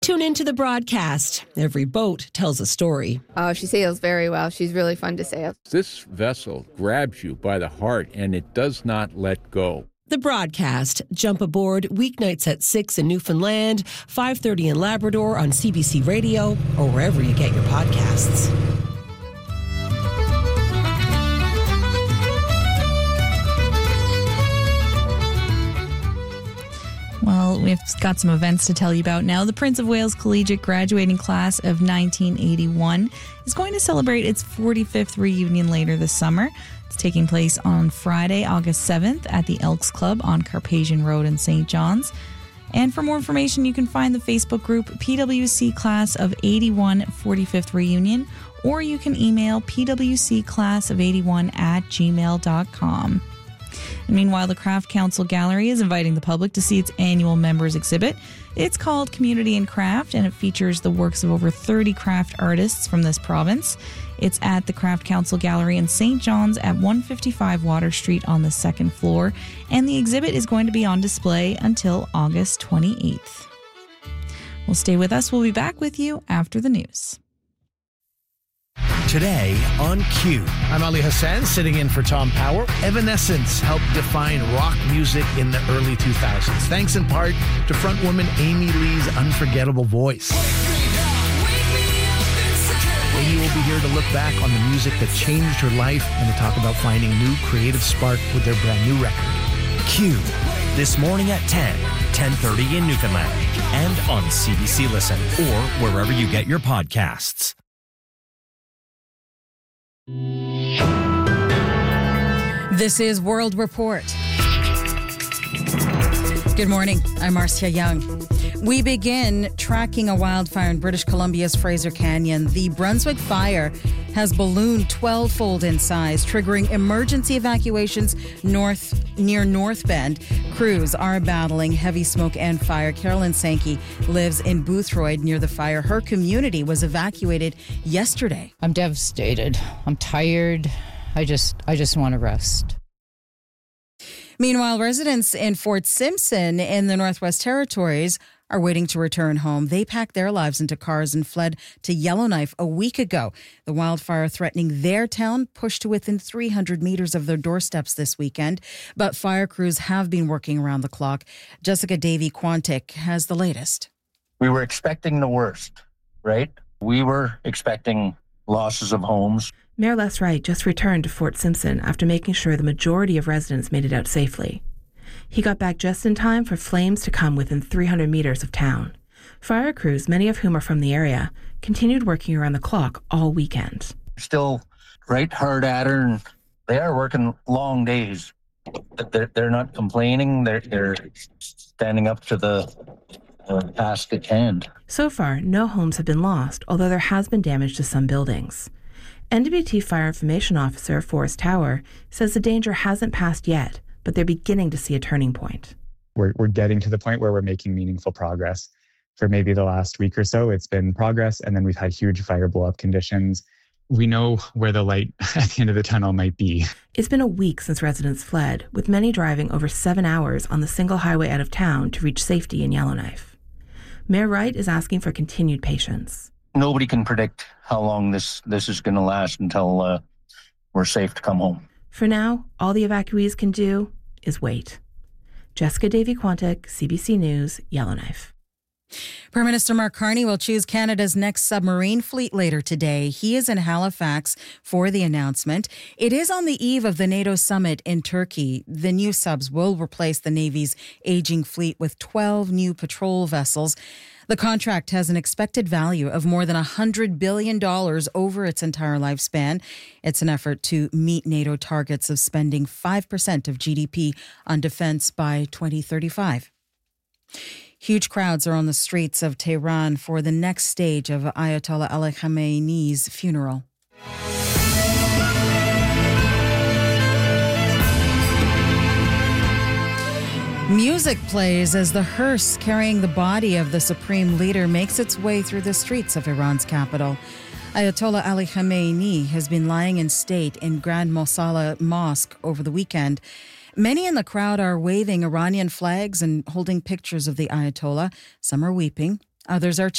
Tune into the broadcast. Every boat tells a story. Oh, she sails very well. She's really fun to sail. This vessel grabs you by the heart, and it does not let go. The broadcast. Jump aboard weeknights at 6 in Newfoundland, 5:30 in Labrador on CBC Radio, or wherever you get your podcasts. Well, we've got some events to tell you about now. The Prince of Wales Collegiate graduating class of 1981 is going to celebrate its 45th reunion later this summer. It's taking place on Friday, August 7th at the Elks Club on Carpathian Road in St. John's. And for more information, you can find the Facebook group PWC Class of 81 45th Reunion, or you can email pwcclassof81@gmail.com. And meanwhile, the Craft Council Gallery is inviting the public to see its annual members exhibit. It's called Community and Craft, and it features the works of over 30 craft artists from this province. It's at the Craft Council Gallery in St. John's at 155 Water Street on the second floor, and the exhibit is going to be on display until August 28th. Well, stay with us. We'll be back with you after the news. Today on Q. I'm Ali Hassan, sitting in for Tom Power. Evanescence helped define rock music in the early 2000s, thanks in part to frontwoman Amy Lee's unforgettable voice. Amy will be here to look back on the music that changed her life and to talk about finding new creative spark with their brand new record. Q. This morning at 10, 10:30 in Newfoundland, and on CBC Listen, or wherever you get your podcasts. This is World Report. Good morning. I'm Marcia Young. We begin tracking a wildfire in British Columbia's Fraser Canyon. The Brunswick fire has ballooned 12-fold in size, triggering emergency evacuations near North Bend. Crews are battling heavy smoke and fire. Carolyn Sankey lives in Boothroyd near the fire. Her community was evacuated yesterday. I'm devastated. I'm tired. I just want to rest. Meanwhile, residents in Fort Simpson in the Northwest Territories are waiting to return home. They packed their lives into cars and fled to Yellowknife a week ago. The wildfire threatening their town pushed to within 300 meters of their doorsteps this weekend. But fire crews have been working around the clock. Jessica Davy-Quantick has the latest. We were expecting the worst, right? We were expecting losses of homes. Mayor Les Wright just returned to Fort Simpson after making sure the majority of residents made it out safely. He got back just in time for flames to come within 300 meters of town. Fire crews, many of whom are from the area, continued working around the clock all weekend. Still right hard at her, and they are working long days. They're not complaining. They're standing up to the task at hand. So far, no homes have been lost, although there has been damage to some buildings. NWT Fire Information Officer Forrest Tower says the danger hasn't passed yet, but they're beginning to see a turning point. We're getting to the point where we're making meaningful progress. For maybe the last week or so, it's been progress, and then we've had huge fire blow-up conditions. We know where the light at the end of the tunnel might be. It's been a week since residents fled, with many driving over 7 hours on the single highway out of town to reach safety in Yellowknife. Mayor Wright is asking for continued patience. Nobody can predict how long this is going to last until we're safe to come home. For now, all the evacuees can do is wait. Jessica Davy-Quantick, CBC News, Yellowknife. Prime Minister Mark Carney will choose Canada's next submarine fleet later today. He is in Halifax for the announcement. It is on the eve of the NATO summit in Turkey. The new subs will replace the Navy's aging fleet with 12 new patrol vessels. The contract has an expected value of more than $100 billion over its entire lifespan. It's an effort to meet NATO targets of spending 5% of GDP on defense by 2035. Huge crowds are on the streets of Tehran for the next stage of Ayatollah Ali Khamenei's funeral. Music plays as the hearse carrying the body of the supreme leader makes its way through the streets of Iran's capital. Ayatollah Ali Khamenei has been lying in state in Grand Mosalla Mosque over the weekend. Many in the crowd are waving Iranian flags and holding pictures of the Ayatollah. Some are weeping. Others are